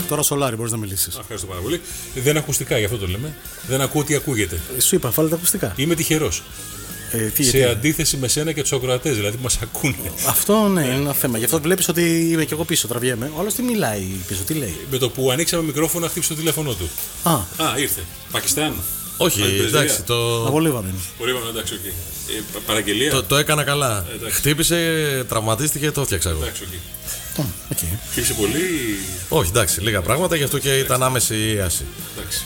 Τώρα Σολάρι, μπορείς να μιλήσεις. Ευχαριστώ πάρα πολύ. Δεν είναι ακουστικά, γι' αυτό το λέμε. Δεν ακούω τι ακούγεται. Σου είπα, βάλε τα ακουστικά. Είμαι τυχερός. Σε αντίθεση με σένα και τους ακροατές, δηλαδή που μας ακούνε. Αυτό ναι, είναι ένα θέμα. Γι' αυτό βλέπεις ότι είμαι και εγώ πίσω, τραβιέμαι. Ο άλλος τι μιλάει πίσω, τι λέει. Με το που ανοίξαμε μικρόφωνο, χτύπησε το τηλέφωνό του. Α, ήρθε. Πακιστάν. Όχι, εντάξει. από Λίβανο είναι. Πολύ ωραία, εντάξει, οκ. Παραγγελία. Το έκανα καλά. Χτύπησε, τραυματίστηκε, το έφτιαξα εγώ. Εντάξει, οκ. Okay. Χτύπησε πολύ. Όχι, εντάξει, λίγα πράγματα, γι' αυτό και ήταν άμεση η άση. Εντάξει.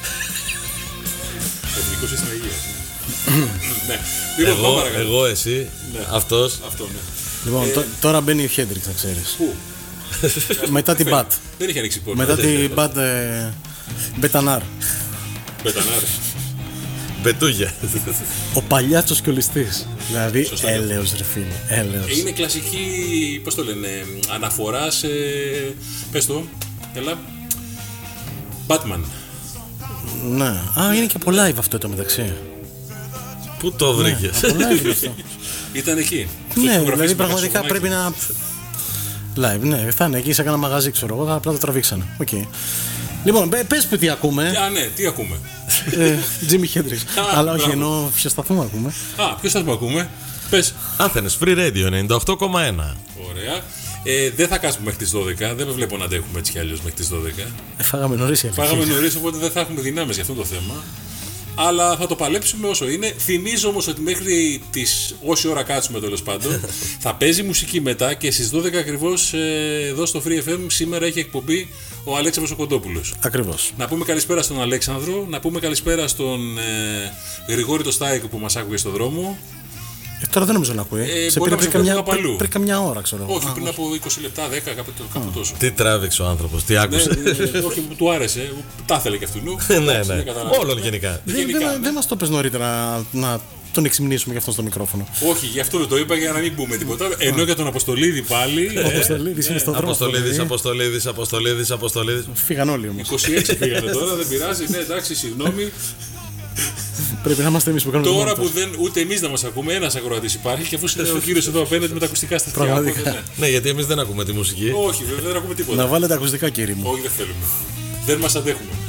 Εθνικό σύστημα υγείας. Ναι. Λοιπόν, εγώ, εσύ, αυτός. Αυτό, ναι. Λοιπόν, τώρα μπαίνει ο Χέντριξ, να ξέρεις. Πού? Μετά την Μπατ. Δεν είχε ανοίξει πόρτα. Μετά την Μπατ Μπετανάρ. Μπετανάρ. Μπετούγια. Ο παλιάτσος και ο ληστής. Δηλαδή, έλεος ρε φίλε, έλεος. Είναι κλασική, πώς το λένε, αναφορά σε... Πες το, έλα. Batman. Ναι. Α, είναι και από live αυτό το μεταξύ. Πού το βρήκες? Από live αυτό. Ήταν εκεί. Ναι, δηλαδή πραγματικά πρέπει να... Live, ναι, θα είναι εκεί σε κάνα μαγαζί, ξέρω εγώ, απλά το τραβήξανε. Okay. Λοιπόν, πες που τι ακούμε. Ναι, τι ακούμε. Jimi Hendrix. Αλλά όχι, ενώ ποιο σταθμό ακούμε. Ποιο σταθμό ακούμε. Πες. Athens Free Radio 98,1. Ωραία. Δεν θα κάτσουμε μέχρι τις 12. Δεν με βλέπω να αντέχουμε έτσι κι αλλιώς μέχρι τις 12. Φάγαμε νωρίς. Φάγαμε νωρίς, οπότε δεν θα έχουμε δυνάμεις για αυτό το θέμα. Αλλά θα το παλέψουμε όσο είναι. Θυμίζω όμως ότι μέχρι όση ώρα κάτσουμε τέλος πάντων θα παίζει μουσική μετά και στις 12 ακριβώς εδώ στο Free FM σήμερα έχει εκπομπή ο Αλέξανδρος ο Κοντόπουλος. Ακριβώς. Να πούμε καλησπέρα στον Αλέξανδρο, να πούμε καλησπέρα στον Γρηγόρη το Στάικο που μας άκουγε στον δρόμο. Τώρα δεν νομίζω να ακούει. Σε πήρε πριν καμιά ώρα, ξέρω. Όχι, πριν από 20 λεπτά, 10, κάπου τόσο. Τι τράβηξε ο άνθρωπος, τι άκουσε. Όχι, του άρεσε. Τα ήθελε και αυτού. Ναι. Όλων γενικά. Δεν μας το πες νωρίτερα να τον εξυμνήσουμε γι' αυτό στο μικρόφωνο. Όχι, γι' αυτό δεν το είπα για να μην πούμε τίποτα. Ενώ για τον Αποστολίδη πάλι. Ο Αποστολίδης είναι στον δρόμο. Αποστολίδης. Φύγαν όλοι όμως. 26 φύγανε τώρα, δεν πειράζει. Ναι, εντάξει, συγγνώμη. Πρέπει να είμαστε εμείς που κάνουμε. Τώρα που ούτε εμείς να μας ακούμε, ένας ακροατής υπάρχει και αφού είναι ο κύριος εδώ απέναντι με τα ακουστικά στα αυτιά. Ναι, γιατί εμείς δεν ακούμε τη μουσική. Όχι, βέβαια δεν ακούμε τίποτα. Να βάλετε ακουστικά, κύριε μου. Όχι, δεν θέλουμε. Δεν μας αντέχουμε.